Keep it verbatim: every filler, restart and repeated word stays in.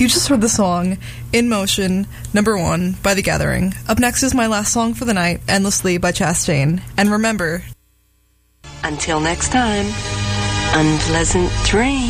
You just heard the song In Motion, number one, by The Gathering. Up next is my last song for the night, Endlessly by Chastain. And remember, until next time, unpleasant dreams.